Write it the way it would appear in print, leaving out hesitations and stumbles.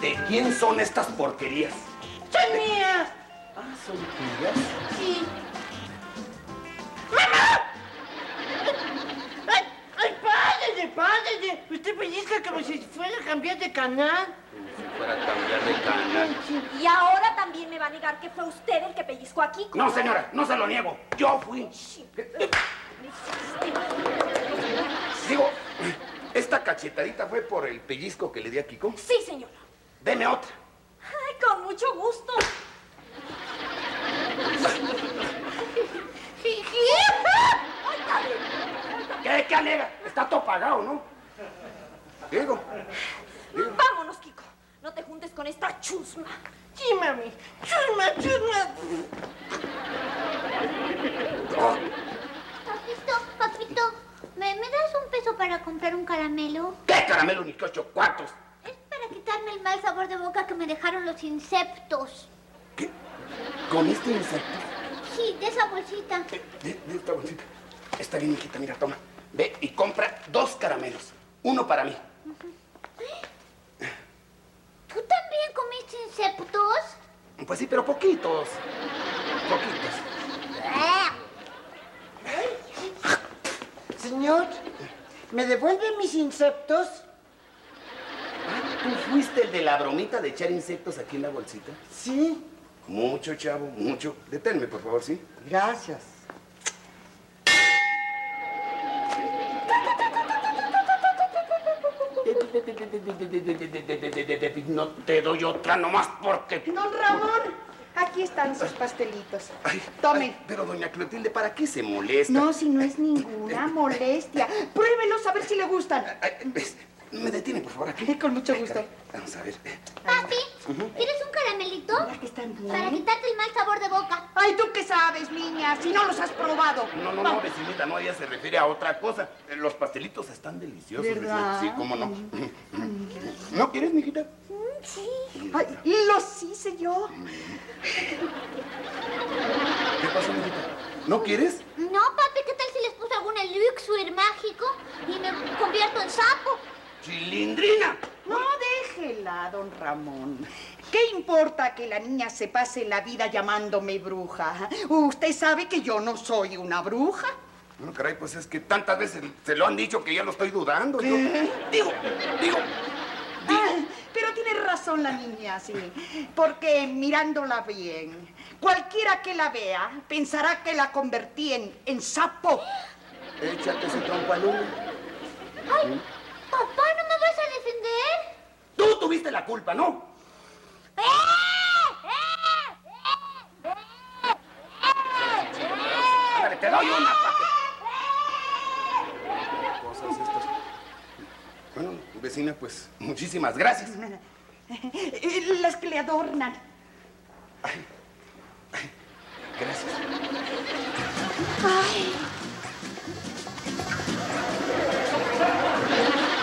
¿De quién son estas porquerías? ¡Son mías! Ah, ¿son tuyas? Sí. ¡Mamá! ¡Ay, párale! Usted pellizca como si fuera a cambiar de canal. Si fuera a cambiar de canal. Y ahora también me va a negar que fue usted el que pellizcó a Kiko. No, señora, no se lo niego. Yo fui. Digo, ¿esta cachetadita fue por el pellizco que le di a Kiko? Sí, señora. Deme otra. Ay, con mucho gusto. ¿Qué alega? Está todo pagado, ¿no? Digo. Vámonos, Kiko. No te juntes con esta chusma. Sí, mami. Chusma. Oh, Papito, ¿me das un peso para comprar un caramelo? ¿qué caramelo ni qué 8 cuartos? Es para quitarme el mal sabor de boca que me dejaron los insectos. ¿Qué? ¿Con este insecto? Sí, de esa bolsita. De esta bolsita. Está bien, hijita, mira, toma. Ve y compra 2 caramelos. Uno para mí. ¿Tú también comiste insectos? Pues sí, pero poquitos. Poquitos. Señor, ¿me devuelve mis insectos? ¿Tú fuiste el de la bromita de echar insectos aquí en la bolsita? Sí. Mucho, chavo, mucho. Deténme, por favor, ¿sí? Gracias. No te doy otra nomás porque... Don Ramón, aquí están sus pastelitos. Ay, Tomen. ay, pero doña Clotilde, ¿para qué se molesta? No, si no es ninguna molestia. Pruébelos a ver si le gustan. Ay, me detiene, por favor, aquí. Con mucho gusto. Vamos a ver. Papi, ¿quieres un caramelito? Aquí están bien. Para quitarte el mal sabor de boca. Ay, ¿tú qué sabes, niña? Si no los has probado. No, vecinita, no, ella se refiere a otra cosa. Los pastelitos están deliciosos. ¿Verdad? Sí, cómo no. ¿No quieres, mijita? Sí. Ay, los hice yo. ¿Qué pasó, mijita? ¿No quieres? No, papi, ¿qué tal si les puse algún elixir mágico y me convierto en sapo? ¡Chilindrina! No, déjela, don Ramón. ¿Qué importa que la niña se pase la vida llamándome bruja? Usted sabe que yo no soy una bruja. Bueno, caray, pues es que tantas veces se lo han dicho que ya lo estoy dudando. ¿Qué? Digo. Pero tiene razón la niña, sí. Porque mirándola bien, cualquiera que la vea pensará que la convertí en sapo. Échate ese trompo al humo. Ay, papá, ¿no me vas a defender? Tú tuviste la culpa, ¿no? Ándale, te doy una cosas estas. Bueno, vecina, pues muchísimas gracias. Las que le adornan. Gracias. Ay.